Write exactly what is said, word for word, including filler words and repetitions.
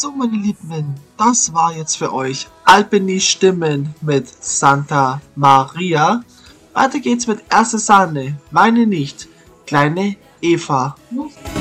So, meine Lieben, das war jetzt für euch Alpini Stimmen mit Santa Maria. Weiter geht's mit Erste Sahne, Weine nicht, kleine Eva.